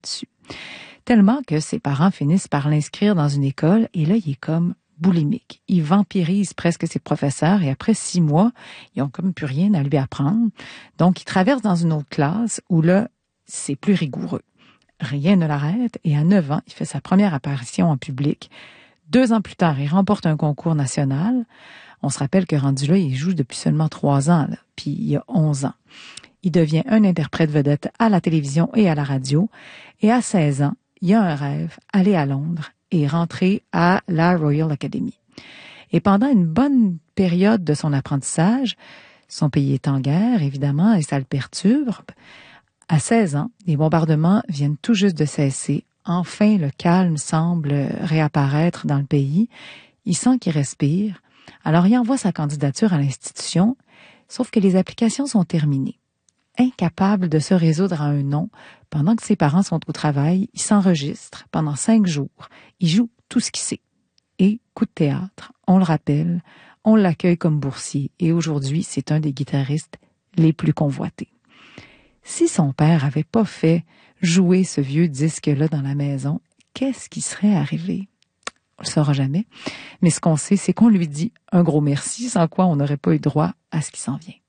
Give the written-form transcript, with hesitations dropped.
dessus. Tellement que ses parents finissent par l'inscrire dans une école et là, il est comme boulimique. Il vampirise presque ses professeurs et après 6 mois, ils ont comme plus rien à lui apprendre. Donc, il traverse dans une autre classe où là, c'est plus rigoureux. Rien ne l'arrête et à 9 ans, il fait sa première apparition en public. 2 ans plus tard, il remporte un concours national. On se rappelle que rendu là, il joue depuis seulement 3 ans, là, puis il a 11 ans. Il devient un interprète vedette à la télévision et à la radio. Et à 16 ans, il a un rêve, aller à Londres et rentrer à la Royal Academy. Et pendant une bonne période de son apprentissage, son pays est en guerre, évidemment, et ça le perturbe. À 16 ans, les bombardements viennent tout juste de cesser. Enfin, le calme semble réapparaître dans le pays. Il sent qu'il respire. Alors, il envoie sa candidature à l'institution, sauf que les applications sont terminées. Incapable de se résoudre à un non, pendant que ses parents sont au travail, il s'enregistre pendant 5 jours. Il joue tout ce qu'il sait. Et, coup de théâtre, on le rappelle, on l'accueille comme boursier et aujourd'hui, c'est un des guitaristes les plus convoités. Si son père avait pas fait jouer ce vieux disque-là dans la maison, qu'est-ce qui serait arrivé? On le saura jamais. Mais ce qu'on sait, c'est qu'on lui dit un gros merci, sans quoi on n'aurait pas eu droit à ce qui s'en vient.